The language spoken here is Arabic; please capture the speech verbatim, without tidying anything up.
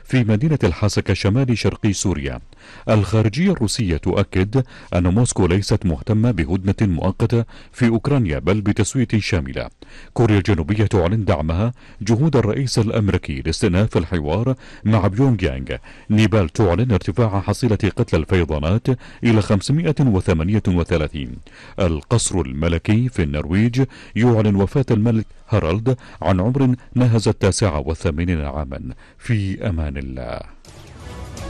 في مدينة الحسكة شمال شرقي سوريا. الخارجية الروسية تؤكد أن موسكو ليست مهتمة بهدنة مؤقتة في أوكرانيا بل بتسوية شاملة. كوريا الجنوبية تعلن دعمها جهود الرئيس الأمريكي لاستئناف الحوار مع بيونغ يانغ. نيبال تعلن ارتفاع حصيلة قتلى الفيضانات إلى خمسمائة وثمانية وثلاثين. القصر الملكي في النرويج يعلن وفاة الملك هارالد عن عمر ناهز التاسعة والثمانين عاما. في أمان الله.